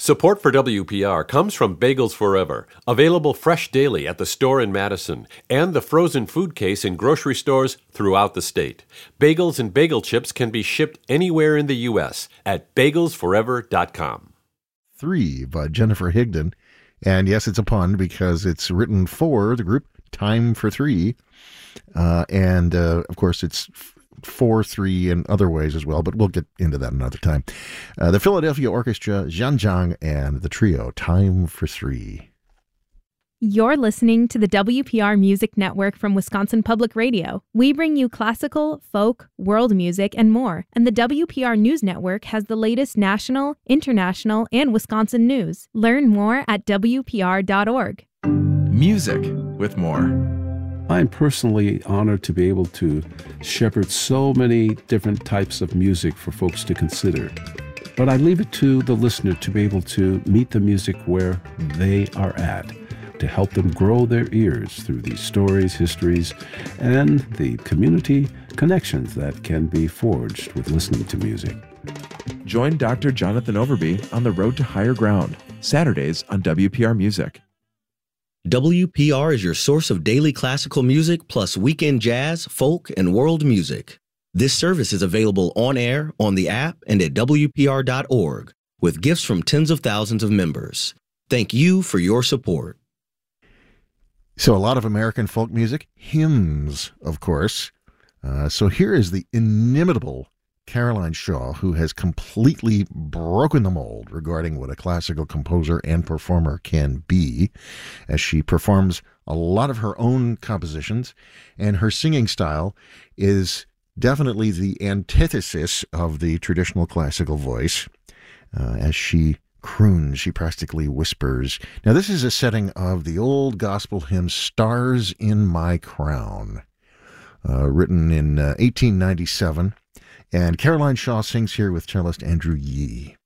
Support for WPR comes from Bagels Forever, available fresh daily at the store in Madison, and the frozen food case in grocery stores throughout the state. Bagels and bagel chips can be shipped anywhere in the U.S. at bagelsforever.com. 3 by Jennifer Higdon. And yes, it's a pun because it's written for the group Time for Three. Of course, it's 4-3 in other ways as well, but we'll get into that another time. The Philadelphia Orchestra, Zhan Zhang, and the trio, Time for Three. You're listening to the WPR Music Network from Wisconsin Public Radio. We bring you classical, folk, world music, and more. And the WPR News Network has the latest national, international, and Wisconsin news. Learn more at WPR.org. Music with more. I'm personally honored to be able to shepherd so many different types of music for folks to consider. But I leave it to the listener to be able to meet the music where they are at, to help them grow their ears through these stories, histories, and the community connections that can be forged with listening to music. Join Dr. Jonathan Overby on the Road to Higher Ground, Saturdays on WPR Music. WPR is your source of daily classical music plus weekend jazz, folk, and world music. This service is available on air, on the app, and at WPR.org, with gifts from tens of thousands of members. Thank you for your support. So a lot of American folk music, hymns, of course. So here is the inimitable Caroline Shaw, who has completely broken the mold regarding what a classical composer and performer can be, as she performs a lot of her own compositions, and her singing style is definitely the antithesis of the traditional classical voice. As she croons, she practically whispers. Now, this is a setting of the old gospel hymn, Stars in My Crown, written in 1897. And Caroline Shaw sings here with cellist Andrew Yee.